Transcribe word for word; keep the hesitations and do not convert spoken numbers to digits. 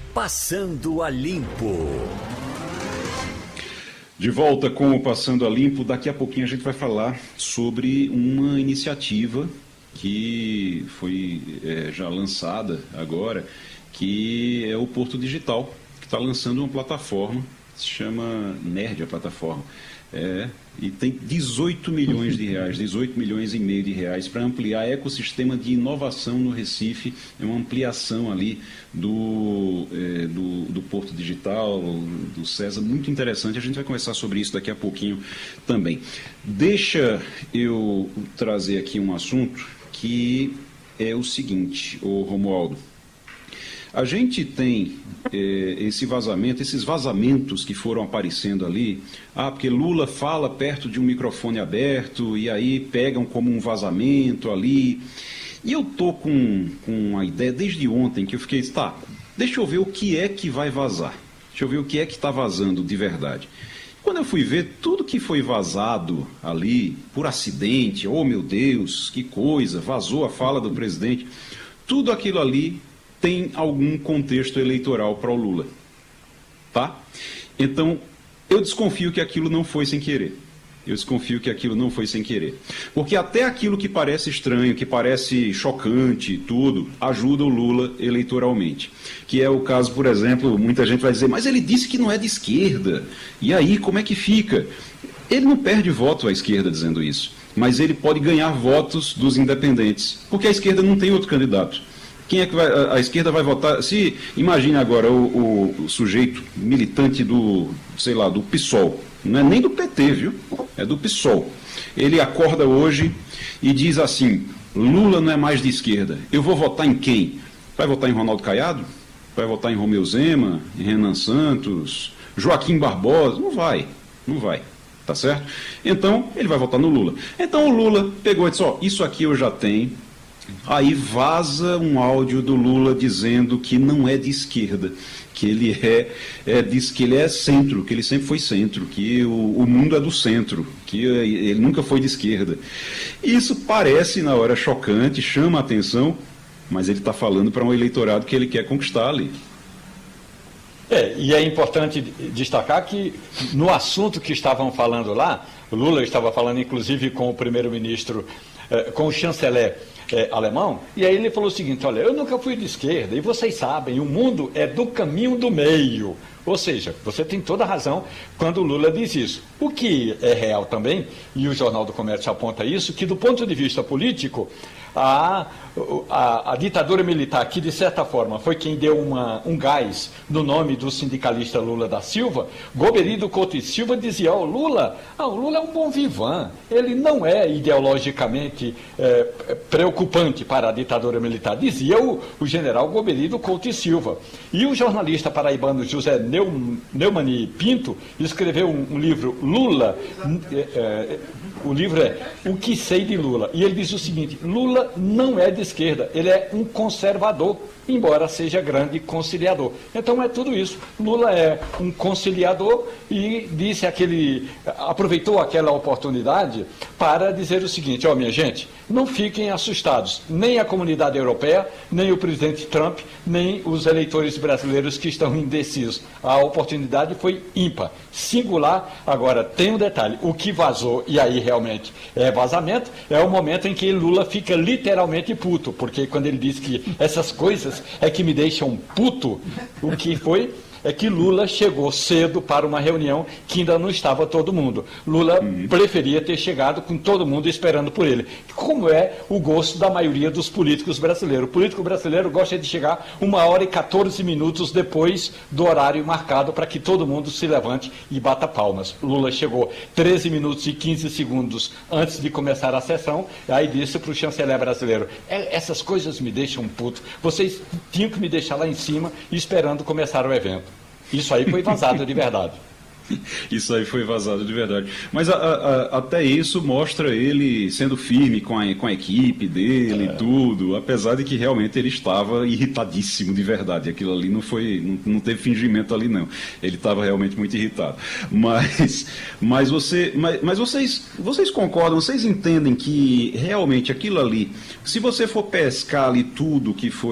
Passando a Limpo. De volta com o Passando a Limpo, daqui a pouquinho a gente vai falar sobre uma iniciativa que foi é, já lançada agora, que é o Porto Digital, que está lançando uma plataforma, se chama Nerd a plataforma, é, e tem dezoito milhões de reais, dezoito milhões e meio de reais para ampliar o ecossistema de inovação no Recife. É uma ampliação ali do, é, do, do Porto Digital, do César, muito interessante. A gente vai conversar sobre isso daqui a pouquinho também. Deixa eu trazer aqui um assunto que é o seguinte, ô Romualdo. A gente tem eh, esse vazamento, esses vazamentos que foram aparecendo ali, ah, porque Lula fala perto de um microfone aberto e aí pegam como um vazamento ali. E eu tô com, com a ideia desde ontem que eu fiquei, tá, deixa eu ver o que é que vai vazar, deixa eu ver o que é que está vazando de verdade. Quando eu fui ver tudo que foi vazado ali, por acidente, oh meu Deus, que coisa, vazou a fala do presidente, tudo aquilo ali tem algum contexto eleitoral para o Lula, tá? Então, eu desconfio que aquilo não foi sem querer. Eu desconfio que aquilo não foi sem querer. Porque até aquilo que parece estranho, que parece chocante, tudo, ajuda o Lula eleitoralmente. Que é o caso, por exemplo, muita gente vai dizer, mas ele disse que não é de esquerda. E aí, como é que fica? Ele não perde voto à esquerda dizendo isso, mas ele pode ganhar votos dos independentes, porque a esquerda não tem outro candidato. Quem é que vai, a, a esquerda vai votar? Se imagine agora o, o, o sujeito militante do, sei lá, do PSOL, não é nem do P T, viu? É do PSOL. Ele acorda hoje e diz assim, Lula não é mais de esquerda, eu vou votar em quem? Vai votar em Ronaldo Caiado? Vai votar em Romeu Zema, em Renan Santos, Joaquim Barbosa? Não vai, não vai, tá certo? Então, ele vai votar no Lula. Então o Lula pegou e disse, ó, isso aqui eu já tenho. Aí vaza um áudio do Lula dizendo que não é de esquerda, que ele é, é diz que ele é centro, que ele sempre foi centro, que o, o mundo é do centro, que ele nunca foi de esquerda. Isso parece na hora chocante, chama a atenção, mas ele está falando para um eleitorado que ele quer conquistar ali. É, e é importante destacar que no assunto que estavam falando lá, o Lula estava falando inclusive com o primeiro-ministro, eh, com o chanceler É, alemão, e aí ele falou o seguinte, olha, eu nunca fui de esquerda, e vocês sabem, o mundo é do caminho do meio. Ou seja, você tem toda a razão quando o Lula diz isso. O que é real também, e o Jornal do Comércio aponta isso, que do ponto de vista político, a, a, a ditadura militar, que de certa forma foi quem deu uma, um gás no nome do sindicalista Lula da Silva, Goberido Couto e Silva dizia, ó, oh, Lula, ah, o Lula é um bom vivan, ele não é ideologicamente é, preocupante para a ditadura militar, dizia o, o general Goberido Couto e Silva. E o jornalista paraibano José Neumann Pinto escreveu um, um livro, Lula, é, é, o livro é O que sei de Lula, e ele diz o seguinte, Lula não é de esquerda, ele é um conservador, embora seja grande conciliador. Então é tudo isso. Lula é um conciliador e disse aquele, aproveitou aquela oportunidade para dizer o seguinte, ó, minha gente, não fiquem assustados, nem a comunidade europeia, nem o presidente Trump, nem os eleitores brasileiros que estão indecisos. A oportunidade foi ímpar, singular. Agora, tem um detalhe, o que vazou, e aí realmente é vazamento, é o momento em que Lula fica literalmente puto, porque quando ele diz que essas coisas é que me deixam puto, o que foi é que Lula chegou cedo para uma reunião que ainda não estava todo mundo. Lula uhum. preferia ter chegado com todo mundo esperando por ele, como é o gosto da maioria dos políticos brasileiros. O político brasileiro gosta de chegar uma hora e quatorze minutos depois do horário marcado para que todo mundo se levante e bata palmas. Lula chegou treze minutos e quinze segundos antes de começar a sessão, aí disse para o chanceler brasileiro, essas coisas me deixam puto, vocês tinham que me deixar lá em cima esperando começar o evento. Isso aí foi vazado de verdade. Isso aí foi vazado de verdade. Mas a, a, até isso mostra ele sendo firme com a, com a equipe dele é. e tudo, apesar de que realmente ele estava irritadíssimo de verdade. Aquilo ali não foi, não, não teve fingimento ali não. Ele estava realmente muito irritado. Mas, mas, você, mas, mas vocês, vocês concordam, vocês entendem que realmente aquilo ali, se você for pescar ali tudo que foi